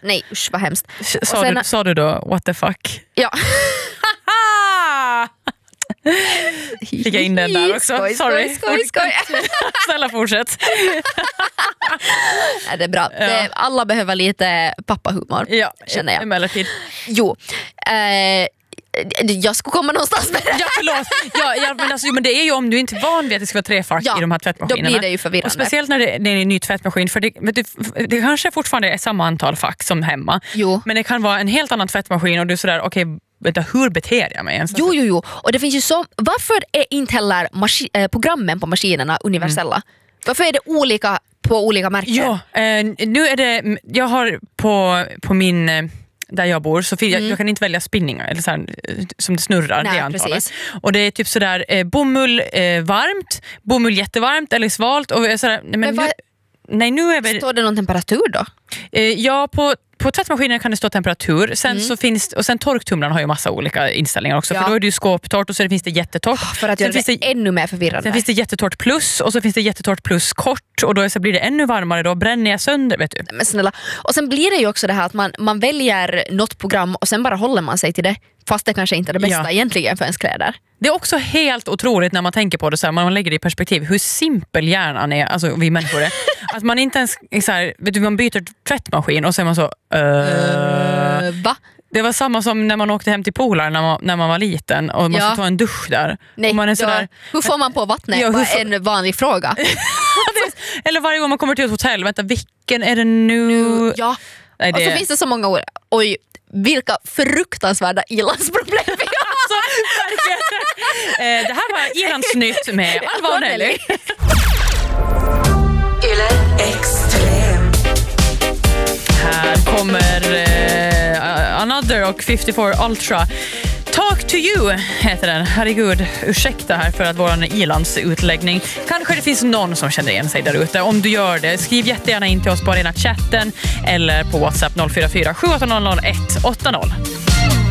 Nej, usch vad hemskt. Sa du då what the fuck? Ja. Fick jag in den där också. Sorry. Skoj. Snälla fortsätt. Nej, det är bra. Ja. Alla behöver lite pappahumor, känner jag. Emellertid. Jo, jag skulle komma någonstans med det. Ja, förlåt. Men, alltså, men det är ju om du inte är van vid att det ska vara 3 fack i de här tvättmaskinerna. Då blir det ju förvirrande. Och speciellt när det är en ny tvättmaskin. För det kanske fortfarande är samma antal fack som hemma. Jo. Men det kan vara en helt annan tvättmaskin och du är sådär, okej, hur beter jag mig ens? Jo. Och det finns ju så... Varför är inte heller programmen på maskinerna universella? Varför är det olika på olika märken? Ja, nu är det... Jag har på min... Där jag bor så jag kan inte välja spinningar eller så här, som det snurrar. Nej, det antalet. precis. Och det är typ sådär bomull varmt, bomull jättevarmt eller svalt och sådär, nu är vi... Står det någon temperatur då? Ja, på tvättmaskinen kan det stå temperatur. Sen så sen torktumlaren har ju massa olika inställningar också. För då är det ju skåptorrt och så finns det jättorrt. För att göra det ännu mer förvirrande. Sen finns det jättetorrt plus och så finns det jättetorrt plus kort. Och då så blir det ännu varmare, då bränner jag sönder, vet du. Men snälla. Och sen blir det ju också det här att man väljer något program och sen bara håller man sig till det. Fast det kanske inte är det bästa egentligen för ens kläder. Det är också helt otroligt när man tänker på det så här, man lägger det i perspektiv hur simpel hjärnan är, alltså vi människor är. Att man inte ens så här, vet du, man byter tvättmaskin och så är man så va? Det var samma som när man åkte hem till polaren när man var liten och man skulle ta en dusch där. Nej, och man är sådär, hur får man på vattnet? Det var en vanlig fråga. Eller varje gång man kommer till ett hotell, vänta, vilken är det nu? Ja, nej, och så finns det så många ord. Oj, vilka fruktansvärda ilandsproblem vi har. Alltså, det här var Irans nytt med Alva och Nelly. Här kommer Another och 54 Ultra. Talk to you heter den. Herregud, ursäkta här för att våran ilandsutläggning. Kanske det finns någon som känner igen sig där ute. Om du gör det, skriv jättegärna in till oss på rena chatten eller på WhatsApp 044 780 180.